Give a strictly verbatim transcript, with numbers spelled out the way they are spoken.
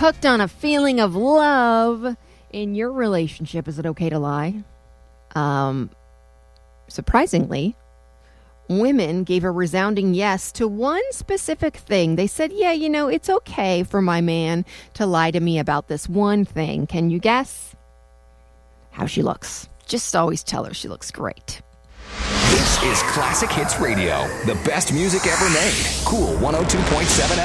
hooked on a feeling of love in your relationship, is it okay to lie? Um, surprisingly, women gave a resounding yes to one specific thing. They said, yeah, you know, it's okay for my man to lie to me about this one thing. Can you guess? How she looks. Just always tell her she looks great. This is Classic Hits Radio, the best music ever made. Cool one oh two point seven